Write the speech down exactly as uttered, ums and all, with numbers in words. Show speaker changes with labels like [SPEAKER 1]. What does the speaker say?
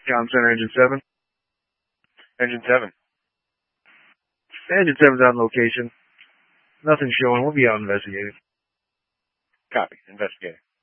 [SPEAKER 1] Com Center, Engine seven.
[SPEAKER 2] Engine seven.
[SPEAKER 1] Engine seven's on location. Nothing showing. We'll be out investigating.
[SPEAKER 2] Copy. Investigating.